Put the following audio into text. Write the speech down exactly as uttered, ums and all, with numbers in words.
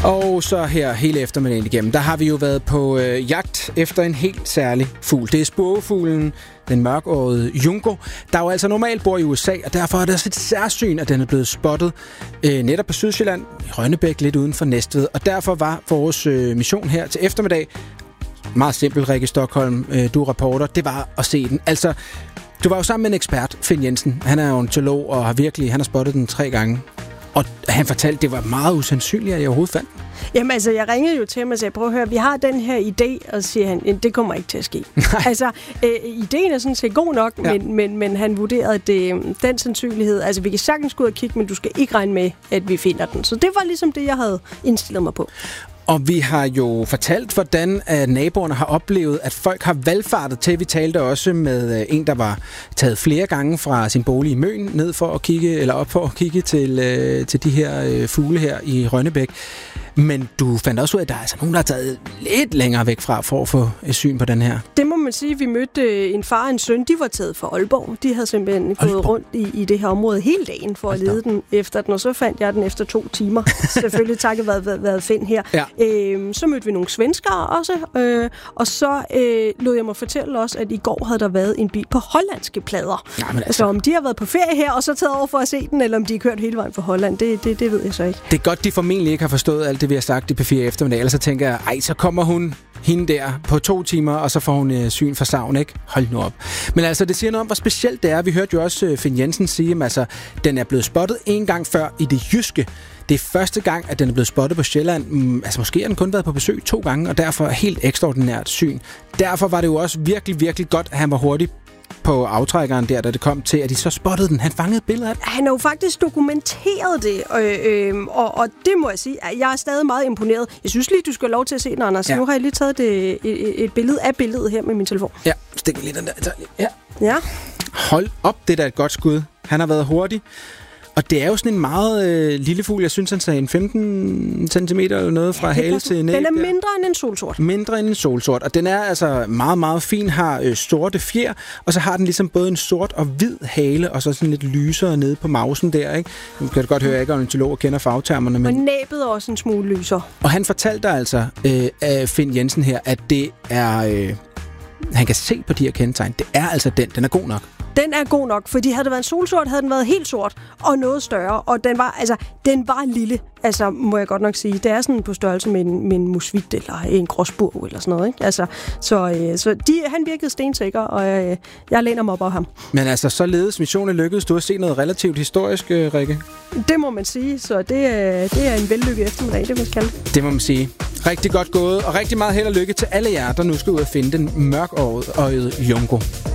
Og så her hele eftermiddagen igennem, der har vi jo været på øh, jagt efter en helt særlig fugl. Det er spurvefuglen, den mørkårede junco, der jo altså normalt bor i U S A, og derfor er det også et særsyn, at den er blevet spottet øh, netop på Sydsjælland, i Rønnebæk, lidt uden for Næstved. Og derfor var vores øh, mission her til eftermiddag, meget simpelt, Rikke Stockholm, øh, du er reporter, det var at se den. Altså, du var jo sammen med en ekspert, Finn Jensen. Han er jo en teolog og har virkelig, han har spottet den tre gange. Og han fortalte, at det var meget usandsynligt, at jeg overhovedet fandt. Jamen altså, jeg ringede jo til ham og sagde, prøv at høre, vi har den her idé, og siger han, det kommer ikke til at ske. altså, øh, ideen er sådan set god nok, ja. men, men, men han vurderede, at det, den sandsynlighed, altså vi kan sagtens gå ud og kigge, men du skal ikke regne med, at vi finder den. Så det var ligesom det, jeg havde indstillet mig på. Og vi har jo fortalt, hvordan at naboerne har oplevet, at folk har valgfartet til. Vi talte også med en, der var taget flere gange fra sin bolig i Møn ned for at kigge, eller op for at kigge til, øh, til de her øh, fugle her i Rønnebæk. Men du fandt også ud af, at der er altså nogen, der har taget lidt længere væk fra for at få et syn på den her. Det må man sige. Vi mødte en far og en søn. De var taget fra Aalborg. De havde simpelthen Aalborg. gået rundt i, i det her område hele dagen for at lede den efter den. Og så fandt jeg den efter to timer. Selvfølgelig takket været, været, været Finn her. Ja. Øhm, så mødte vi nogle svenskere også. Øh, og så øh, lod jeg mig fortælle også, at i går havde der været en bil på hollandske plader. Jamen, altså. Så om de har været på ferie her, og så taget over for at se den, eller om de har kørt hele vejen fra Holland, det, det, det ved jeg så ikke. Det er godt, de formentlig ikke har forstået alt det, vi har sagt i P fire eftermiddag. Ellers så tænker jeg, ej, så kommer hun hende der på to timer, og så får hun øh, syn for savn, ikke? Hold nu op. Men altså, det siger noget om, hvor specielt det er. Vi hørte jo også øh, Finn Jensen sige, at altså, den er blevet spottet en gang før i det jyske. Det er første gang, at den er blevet spottet på Sjælland. Mm, altså, måske har den kun været på besøg to gange, og derfor helt ekstraordinært syn. Derfor var det jo også virkelig, virkelig godt, at han var hurtig på aftrækkeren der, da det kom til, at de så spottede den. Han fangede et billede af det. Han har jo faktisk dokumenteret det, øh, øh, og, og det må jeg sige, at jeg er stadig meget imponeret. Jeg synes lige, du skal have lov til at se den, Anders. Ja. Nu har jeg lige taget det, et, et billede af billedet her med min telefon. Ja, stik lige den der. Ja. ja. Hold op, det er da et godt skud. Han har været hurtig. Og det er jo sådan en meget øh, lille fugl. Jeg synes, han sagde en femten centimeter eller noget fra ja, hale til næb. Den er mindre end en solsort. Mindre end en solsort. Og den er altså meget, meget fin. Har øh, sorte fjer. Og så har den ligesom både en sort og hvid hale. Og så sådan lidt lysere nede på mausen der, ikke? Nu kan du godt høre, at jeg ikke er ornitolog og kender fagtermerne. Men... Og næbet er også en smule lyser. Og han fortalte altså, øh, af Finn Jensen her, at det er... Øh, han kan se på de her kendetegn. Det er altså den. Den er god nok. Den er god nok, fordi havde det været en solsort, havde den været helt sort og noget større, og den var, altså, den var lille, altså, må jeg godt nok sige. Det er sådan på størrelse med en, med en musvit eller en gråsburg eller sådan noget, ikke? Altså, så øh, så de, han virkede stensikker, og øh, jeg læner mig op af ham. Men altså, således missionen lykkedes. Du har set noget relativt historisk, øh, Rikke? Det må man sige, så det, øh, det er en vellykket eftermiddag, det må man kalde. Det må man sige. Rigtig godt gået, og rigtig meget held og lykke til alle jer, der nu skal ud og finde den mørkøjede junco.